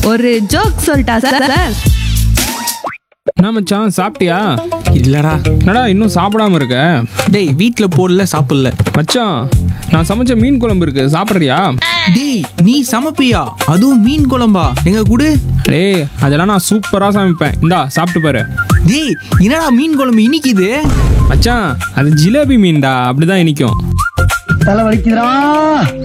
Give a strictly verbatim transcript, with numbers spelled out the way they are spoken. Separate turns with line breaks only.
ஒரு ஜோக் சொல்லிட்டா சார்.
என்ன மச்சான், சாப்பிட்டியா?
இல்லடா.
என்னடா இன்னும் சாப்பிடாம இருக்க?
டேய் வீட்ல போடல, சாப்பிடல.
மச்சான், நான் சமைச்ச மீன் குழம்பு இருக்கு, சாப்பிட்றியா?
டேய் நீ சமைப்பியா? அதுவும் மீன் குழம்பா? எங்க குடு.
டேய் அதெல்லாம் நான் சூப்பரா சமைப்பேன், இந்தா சாப்பிட்டு பாரு.
டேய் என்னடா மீன் குழம்பு இனிக்குது?
மச்சான் அது ஜிலேபி மீன்டா, அப்படிதான் இனிக்கும்.
தலை வலிக்குதுடா.